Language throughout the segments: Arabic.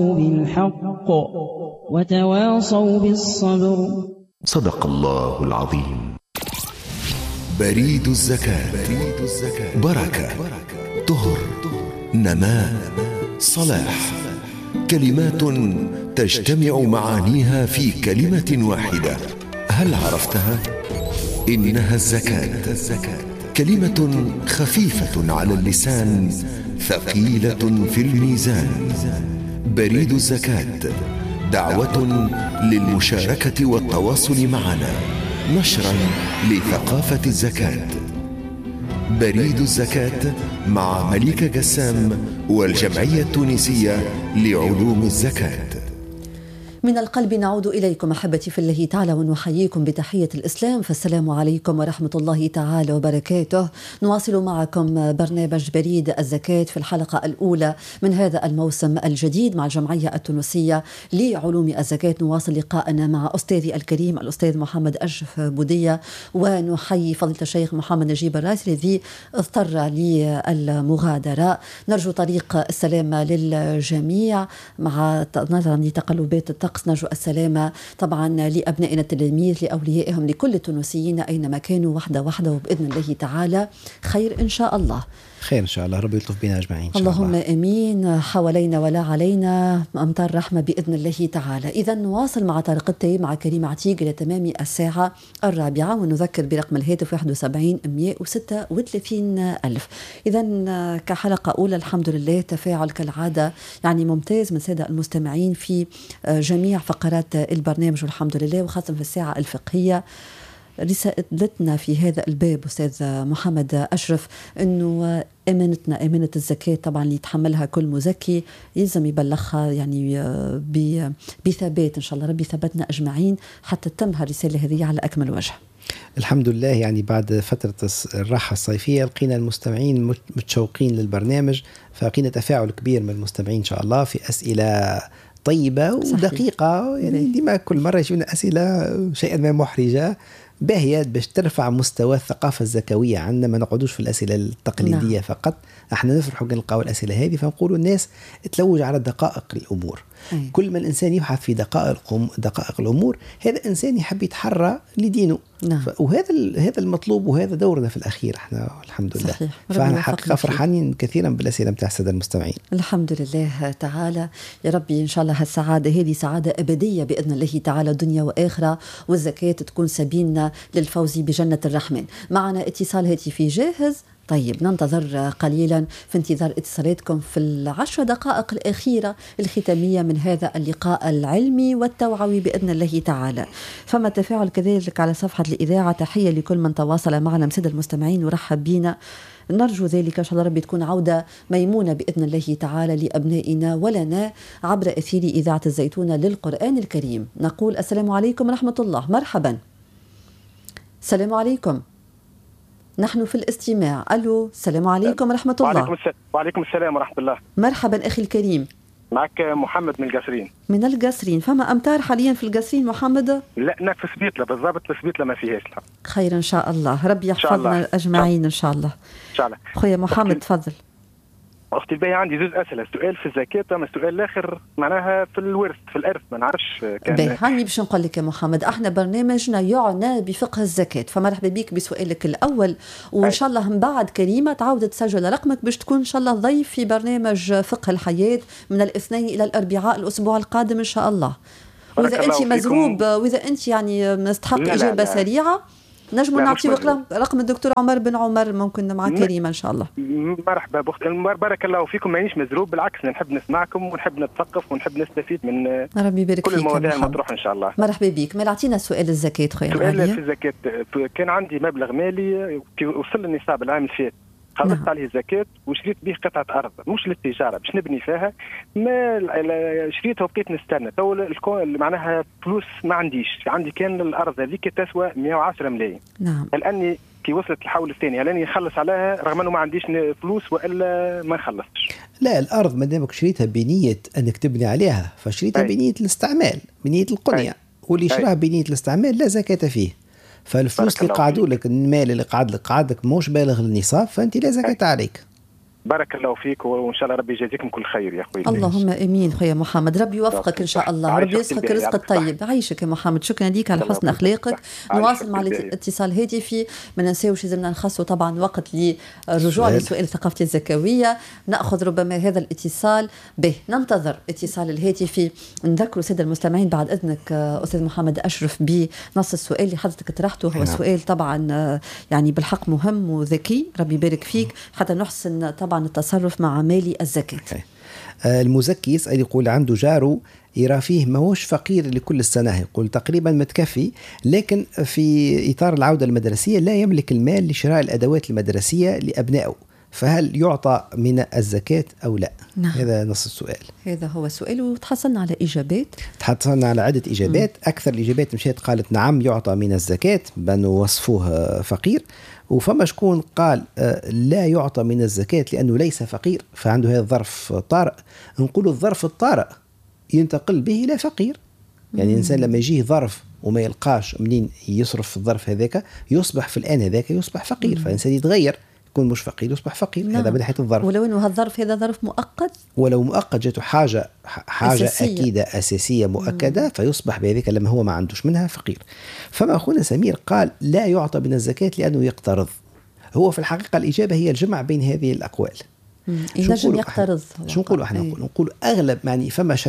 بالحق وتواصوا بالصبر. صدق الله العظيم. بريد الزكاة. بركة، طهر، نماء، صلاح، كلمات تجتمع معانيها في كلمة واحدة. هل عرفتها؟ إنها الزكاة، كلمة خفيفة على اللسان، ثقيلة في الميزان. بريد الزكاة، دعوة للمشاركة والتواصل معنا، نشرا لثقافة الزكاة. بريد الزكاة مع مليكة قسام والجمعية التونسية لعلوم الزكاة. من القلب نعود إليكم أحبتي في الله تعالى ونحييكم بتحية الإسلام، فالسلام عليكم ورحمة الله تعالى وبركاته. نواصل معكم برنامج بريد الزكاة في الحلقة الأولى من هذا الموسم الجديد مع الجمعية التونسية لعلوم الزكاة. نواصل لقاءنا مع أستاذي الكريم الأستاذ محمد أشرف بودية، ونحيي فضيلة الشيخ محمد نجيب الراسي الذي اضطر للمغادرة. نرجو طريق السلامة للجميع مع نظرا لتقلبات الطقس. نرجو السلامة طبعا لأبنائنا التلاميذ، لأوليائهم، لكل التونسيين أينما كانوا، وحدة وبإذن الله تعالى خير إن شاء الله. خير إن شاء الله، ربي يلطف بنا أجمعين. اللهم آمين. حوالينا ولا علينا، أمطار رحمة بإذن الله تعالى. إذا نواصل مع طريقتي مع كريم عتيق إلى تمام الساعة 4، ونذكر برقم الهاتف 71-136,000. إذا كحلقة أولى الحمد لله تفاعل كالعادة يعني ممتاز من سادة المستمعين في جميع فقرات البرنامج والحمد لله، وخاصة في الساعة الفقهية. رسالتنا في هذا الباب أستاذ محمد أشرف أنه أمانتنا أمانة الزكاة طبعا اللي يتحملها كل مزكي يلزم يبلغها يعني بثبات إن شاء الله. ربي ثبتنا أجمعين حتى تتم هالرسالة هذه على أكمل وجه. الحمد لله. يعني بعد فترة الراحة الصيفية لقينا المستمعين متشوقين للبرنامج، فلقينا تفاعل كبير من المستمعين إن شاء الله في أسئلة طيبة ودقيقة. يعني ديما كل مرة يجينا أسئلة شيئا ما محرجة باهية باش ترفع مستوى الثقافة الزكوية عندنا، ما نقعدوش في الأسئلة التقليدية. نعم. فقط احنا نفرحوا نلقاو الأسئلة هذه، فنقولوا الناس تلوج على دقائق الأمور. كل ما الإنسان يبحث في دقائق الأمور، هذا إنسان يحب يتحرى لدينه. نعم. وهذا المطلوب، وهذا دورنا في الأخير احنا الحمد لله. صحيح. فأنا حقيقة فرحانين كثيرا بالأسئلة متاع السادة المستمعين. الحمد لله تعالى. يا ربي إن شاء الله هالسعادة هذه سعادة أبدية بإذن الله تعالى، دنيا وآخرة، والزكاة تكون سبيلنا للفوز بجنة الرحمن. معنا اتصال هاتفي جاهز. طيب ننتظر قليلا في انتظار اتصالاتكم في 10 دقائق الأخيرة الختامية من هذا اللقاء العلمي والتوعوي بإذن الله تعالى. فما تفاعل كذلك على صفحة الإذاعة. تحية لكل من تواصل معنا مسد المستمعين ورحب بينا. نرجو ذلك إن شاء الله ربي تكون عودة ميمونة بإذن الله تعالى لأبنائنا ولنا عبر أثير إذاعة الزيتونة للقرآن الكريم. نقول السلام عليكم ورحمة الله. مرحبا. السلام عليكم، نحن في الاستماع. ألو، السلام عليكم ورحمة الله. وعليكم السلام ورحمة الله. مرحبا أخي الكريم. معك محمد من القصرين. من القصرين. فما أمطار حاليا في القصرين محمد؟ لا هناك في سبيطلة بالضبط، في سبيطلة ما فيهاش. لا خير إن شاء الله، ربي يحفظنا أجمعين إن شاء الله. إن شاء الله. خويا محمد تفضل. أختي الباهية عندي زوج أسئلة، سؤال في الزكاة أما السؤال الآخر معناها في الورث في الإرث، ما نعرفش كان. هاني باش نقول لك يا محمد، احنا برنامجنا يعنى بفقه الزكاة، فمرحبا بك بسؤالك الأول، وإن شاء الله من بعد كريمة تعود تسجل رقمك باش تكون إن شاء الله ضيف في برنامج فقه الحياة من الاثنين إلى الأربعاء الأسبوع القادم إن شاء الله. وإذا أنت مزروب، وإذا أنت يعني مستحق إجابة سريعة، نجم نعطيو رقم الدكتور عمر بن عمر ممكن مع كريمة إن شاء الله. مرحبا بأخت، بارك الله فيكم. مانيش مزروب، بالعكس نحب نسمعكم ونحب نتثقف ونحب نستفيد من ربي يبارك كل المواضيع المطروحة إن شاء الله. مرحبا بك. ما عطينا سؤال الزكاة خويا الغالي. سؤال في الزكاة، كان عندي مبلغ مالي وصل النصاب العام الفات، خلصت عليه الزكاة وشريت به قطعة أرض مش للتجارة باش نبني فيها، ما شريتها وبقيت نستنى تو معناها فلوس ما عندي كان الأرض هذيك تسوى 110 ملايين. نعم. هل أني كي وصلت الحول الثاني هل أني نخلص عليها رغم أنه ما عنديش فلوس وإلا ما نخلصش؟ لا، الأرض ما دامك شريتها بنية أنك تبني عليها فشريتها بنية الاستعمال، بنية القنية، واللي شراها بنية الاستعمال لا زكاة فيه. فالفلوس اللي قعدوا لك، المال اللي قعد لك موش بالغ النصاب، فأنت لا زكاة عليك. بارك الله فيك، وان شاء الله ربي يجازيكم كل خير يا خويا. اللهم امين خويا محمد، ربي يوفقك ان شاء الله، ربي يرزقك رزق الطيب. عايشك يا محمد، شكرا ليك على حسن اخلاقك. نواصل مع الاتصال الهاتفي، ما ننساوش لازمنا نخصوا طبعا وقت للرجوع لسؤال ثقافتي الزكويه. ناخذ ربما هذا الاتصال به، ننتظر اتصال الهاتفي. نذكروا ساده المستمعين بعد اذنك استاذ محمد اشرف بنص السؤال اللي حضرتك طرحته، هو سؤال طبعا يعني بالحق مهم وذكي، ربي يبارك فيك، حتى نحسن طبعا التصرف مع مالي الزكاة. المزكي يسأل يقول عنده جاره يرى فيه ماهوش فقير لكل السنة، يقول تقريبا متكفي، لكن في إطار العودة المدرسية لا يملك المال لشراء الأدوات المدرسية لأبنائه، فهل يعطى من الزكاة أو لا؟ نعم. هذا نص السؤال. هذا هو السؤال، وتحصلنا على إجابات، تحصلنا على عدة إجابات. أكثر الإجابات مشيت قالت نعم يعطى من الزكاة، بأنه وصفوه فقير. وفما شكون قال لا يعطى من الزكاة لأنه ليس فقير، فعنده هذا الظرف طارئ. نقول الظرف الطارئ ينتقل به إلى فقير، يعني الإنسان لما يجيه ظرف وما يلقاش منين يصرف في الظرف هذاك يصبح في الآن هذاك يصبح فقير، فالإنسان يتغير، يكون مش فقير يصبح فقير. نعم. هذا من ناحية الظرف، ولو أنه هالظرف هذا ظرف مؤقت، ولو مؤقت جاته حاجة أساسية. أكيدة أساسية مؤكدة، فيصبح بذلك لما هو ما عندوش منها فقير. فما أخونا سمير قال لا يعطى من الزكاة لأنه يقترض. هو في الحقيقة الإجابة هي الجمع بين هذه الأقوال. ينجم يقترض. شو نقولوا احنا؟ نقول أغلب يعني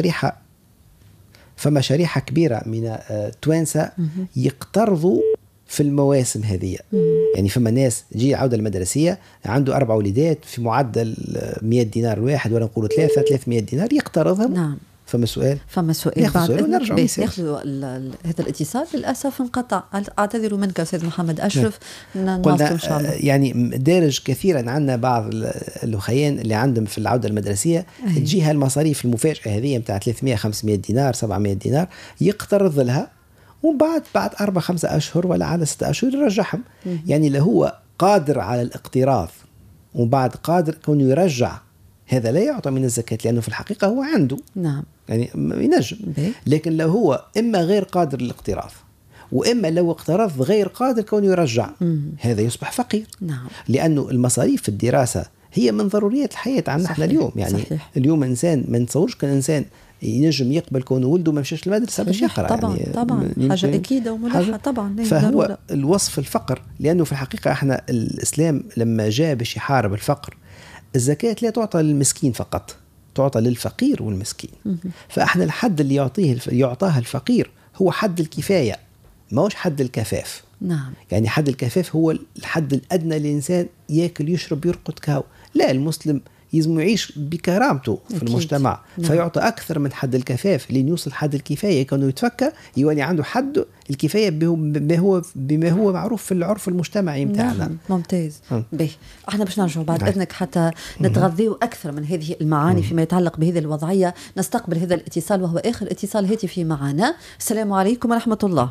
فما شريحة كبيرة من التوانسة يقترضوا في المواسم هذه. يعني فما ناس جي عودة المدرسية عنده 4 وليدات في معدل 100 دينار الواحد، ولا نقولوا 300 دينار يقترضهم. نعم. فما سؤال بعد ونرجع ناخذ هذا الاتصال. للاسف انقطع، اعتذر منك استاذ محمد اشرف. نواصل ان شاء الله. يعني دارج كثيرا عندنا بعض الاخوان اللي عندهم في العوده المدرسيه تجيها المصاريف المفاجئه هذه نتاع 300 500 دينار 700 دينار يقترض لها، وبعد 4-5 اشهر ولا على 6 اشهر يرجعهم. يعني اللي هو قادر على الاقتراض وبعد قادر كونه يرجع، هذا لا يعطى من الزكاة لأنه في الحقيقة هو عنده. نعم. يعني ينجم. لكن لو هو إما غير قادر للاقتراض، وإما لو اقترض غير قادر كونه يرجع، هذا يصبح فقير. نعم. لأنه المصاريف في الدراسة هي من ضروريات الحياة عندنا احنا اليوم. يعني صحيح. اليوم إنسان ما نتصورش كان إنسان ينجم يقبل كونه ولده ما مشاش المدرسة باش يقرأ. طبعا يعني طبعا حاجة أكيدة وملحة طبعا. فهو الوصف الفقر، لأنه في الحقيقة احنا الإسلام لما جاء باش يحارب الفقر، الزكاة لا تعطى للمسكين فقط، تعطى للفقير والمسكين. فاحنا الحد اللي يعطاها الفقير هو حد الكفاية، ما هوش حد الكفاف. نعم. يعني حد الكفاف هو الحد الأدنى للإنسان يأكل يشرب يرقد كهو. لا، المسلم يزم يعيش بكرامته في المجتمع. نعم. فيعطى أكثر من حد الكفاف لين يوصل حد الكفاية، كانوا يتفكى يواني عنده حد الكفاية بما هو معروف في العرف المجتمعي متاعنا. نعم. ممتاز. به احنا باش نرجع بعد إذنك حتى نتغذيو أكثر من هذه المعاني فيما يتعلق بهذه الوضعية. نستقبل هذا الاتصال وهو آخر اتصال هاتفي معنا. السلام عليكم ورحمة الله.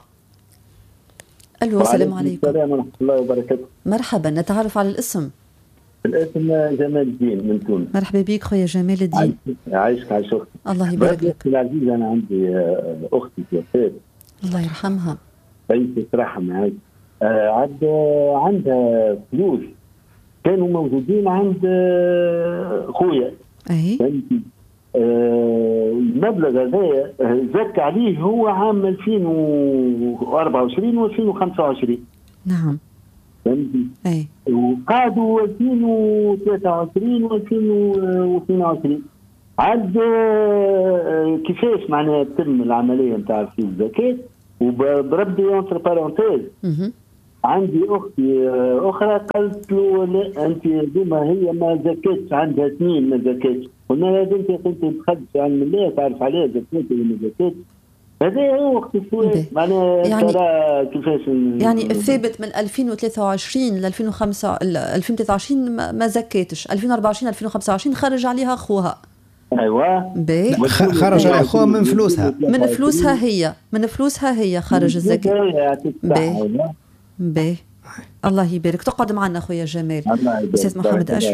ألو. السلام عليكم. السلام ورحمة الله وبركاته. مرحبا، نتعرف على الاسم. الاسم جمال الدين من تونس. مرحبا بك خويا جمال الدين. عايشك عايش اختي. الله يبارك لك. العزيز انا عندي اختي توفات الله يرحمها. بنتي ترحم عاد عندها فلوس كانوا موجودين عند خويا. اي المبلغ هذا زك عليه هو عام 2024 و 2025. نعم. فهمتي؟ اي وقعدوا 2023 و 2022 عاد كيفاش معناها تتم العمليه نتاع في الزكاه. وبربي اونتر بارونتيز عندي اختي اخرى قالت له لا انت دوما هي ما زكاتش، عندها 2 ما زكاتش. قلنا لها انت كنت تخدش عن الله تعرف عليها زكات ولا ما زكاتش. هذا هو وقت السؤال معناها يعني ترى كيفاش يعني الثابت من 2023 ل 2023 ما زكاتش، 2024 2025 خرج عليها اخوها. ايوه خرج على اخوها من فلوسها، من فلوسها هي خرج الزكاه. باهي الله يبارك. تقعد معنا اخويا جمال. استاذ محمد اشرف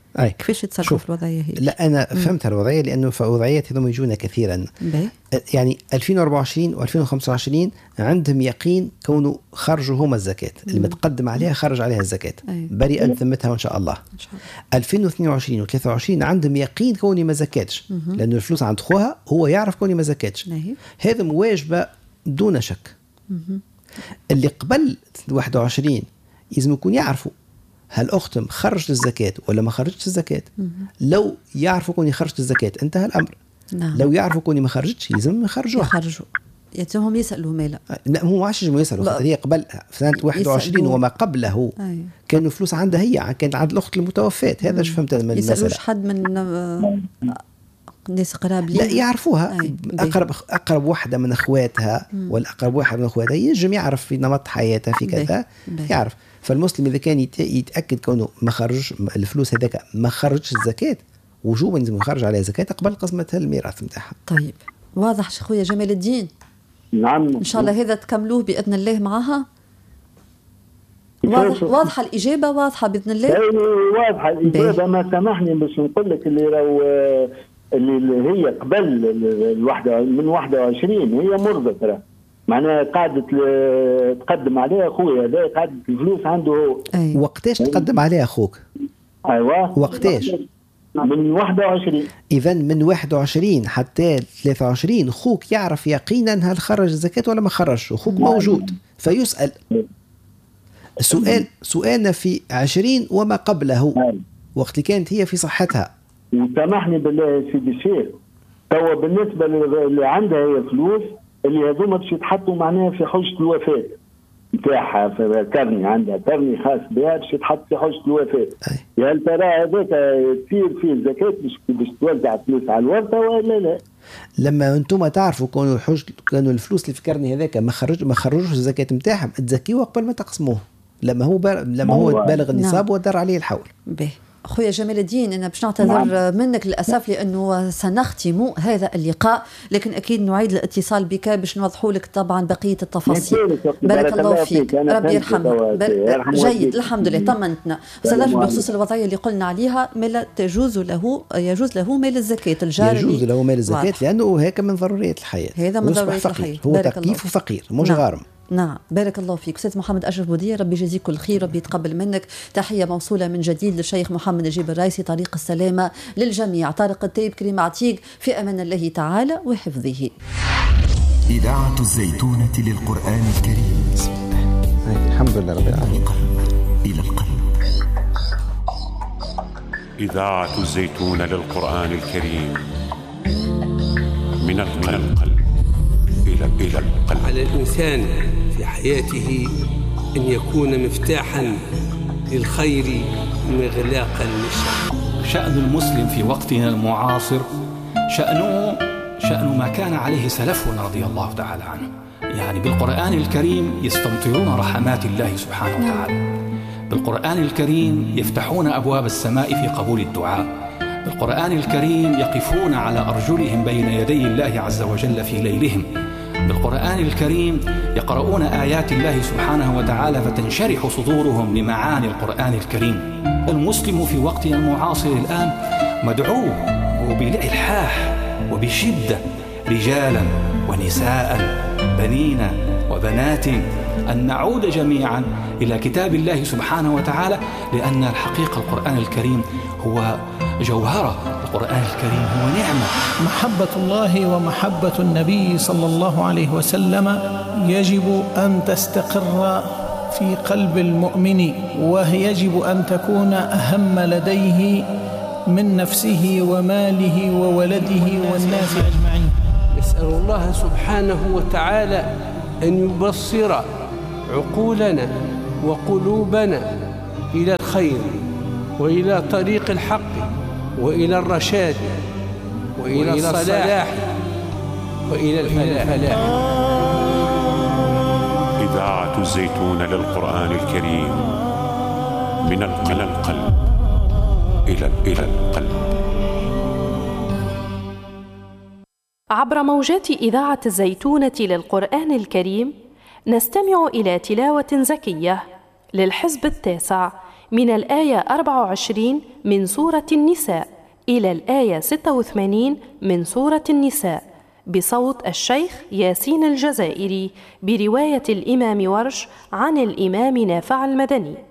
كيفاش يتصرفوا في الوضعية هي؟ لا أنا فهمت الوضعية، لأنه في وضعيات هذوم يجونا كثيرا. يعني 2024 و2025 عندهم يقين كونه خرجوا هما الزكاة اللي متقدم عليها، خرج عليها الزكاة بريئا ذمتها وإن شاء الله. 2022 و23 عندهم يقين كوني ما زكاتش، لأنه الفلوس عند خوها هو يعرف كوني ما زكاتش. هذا مواجبة دون شك. اللي قبل 21 لازم يكون يعرفوا هل أختم خرجت الزكاة ولا ما خرجتش الزكاة. لو يعرفوا كوني خرجت الزكاة انتهى الأمر. لو يعرفوا كوني ما خرجتش لازم يخرجوها. يتهم يسألوا مالا. لا هو عاش يسألوا، هي قبل سنة 21 وما قبله كانوا فلوس عندها، هي كانت عند الأخت المتوفاة. هذا شو فهمت من المسألة. يسألوش حد من ناس قراب لا يعرفوها. أقرب واحدة من أخواتها ولا أقرب واحد من أخواتها يجم يعرف في نمط حياتها في كذا يعرف. فالمسلم إذا كان يتأكد كونه ما خرج الفلوس هذاك ما خرجش الزكاة وجوبا لازم يخرج عليها زكاة قبل قسمتها الميراث نتاعها. طيب واضح خويا جمال الدين. نعم إن شاء الله هذا تكملوه بإذن الله معها. واضحة الإجابة، واضحة بإذن الله. واضحة الإجابة. ما سامحني باش نقول لك اللي هي قبل من 21 هي مرضى معناها قاعدة تقدم عليها أخويا هذا، قاعدة الفلوس عنده هو. وقتاش تقدم عليها أخوك؟ أيوة وقتاش؟ من 21. إذن من 21 حتى 23 أخوك يعرف يقينا هل خرج الزكاة ولا ما خرجش. أخوك موجود فيسأل. سؤالنا في 20 وما قبله وقت اللي كانت هي في صحتها. وسامحني بالله سيدي الشيخ، توا بالنسبة اللي عندها هي فلوس اللي هذوما باش يتحطوا معناها في حجة الوفاة نتاعها، في كرني عندها كرني خاص بها باش يتحط في حجة الوفاة. يا هل ترى هذاك تصير فيه الزكاة باش توزع فلوس على الورثة ولا لا؟ لما انتم تعرفوا كانوا الفلوس اللي في كرني هذاك ما خرجوش الزكاة نتاعهم تزكيوه قبل ما تقسموه لما هو بالغ النصاب ودار عليه الحول. به أخويا جمال الدين، أنا باش نعتذر منك للأسف لأنه سنختم هذا اللقاء، لكن أكيد نعيد الاتصال بك باش نوضحوا لك طبعا بقية التفاصيل. بارك الله فيك. ربي يرحمه. جيد الحمد لله طمنتنا. أستاذ بخصوص الوضعية اللي قلنا عليها مالا يجوز له مال الزكاة الجاري. يجوز له مال الزكاة لأنه هيك من ضروريات الحياة. هذا من ضروريات الحياة. هو تكييف فقير مش غارم. نعم بارك الله فيك أستاذ محمد أشرف بودية، ربي يجزيك كل خير، ربي يتقبل منك. تحية موصولة من جديد للشيخ محمد نجيب الرايسي. طريق السلامة للجميع. طارق الطيب كريم عتيق، في أمان الله تعالى وحفظه. إذاعة الزيتونة للقرآن الكريم. الحمد لله رب العالمين. إلى القلب. إذاعة الزيتونة للقرآن الكريم من القلب إلى القلب. على الإنسان في حياته أن يكون مفتاحا للخير مغلاقا للشر. شأن المسلم في وقتنا المعاصر شأن ما كان عليه سلفنا رضي الله تعالى عنه. يعني بالقرآن الكريم يستمطرون رحمات الله سبحانه وتعالى، بالقرآن الكريم يفتحون أبواب السماء في قبول الدعاء، بالقرآن الكريم يقفون على أرجلهم بين يدي الله عز وجل في ليلهم، بالقرآن الكريم يقرؤون آيات الله سبحانه وتعالى فتنشرح صدورهم لمعاني القرآن الكريم. المسلم في وقتنا المعاصر الآن مدعو وبالإلحاح وبشدة، رجالا ونساء، بنين وبنات، أن نعود جميعا إلى كتاب الله سبحانه وتعالى، لأن الحقيقة القرآن الكريم هو جوهرة، القرآن الكريم هو نعمة. محبة الله ومحبة النبي صلى الله عليه وسلم يجب أن تستقر في قلب المؤمن، ويجب أن تكون أهم لديه من نفسه وماله وولده والناس أجمعين. نسأل الله سبحانه وتعالى أن يبصر عقولنا وقلوبنا إلى الخير وإلى طريق الحق وإلى الرشاد وإلى الصلاح وإلى الفلاح. إذاعة الزيتون للقرآن الكريم من القلب إلى القلب. عبر موجات إذاعة الزيتونة للقرآن الكريم نستمع إلى تلاوة زكية للحزب التاسع من الآية 24 من سورة النساء إلى الآية 86 من سورة النساء بصوت الشيخ ياسين الجزائري برواية الإمام ورش عن الإمام نافع المدني.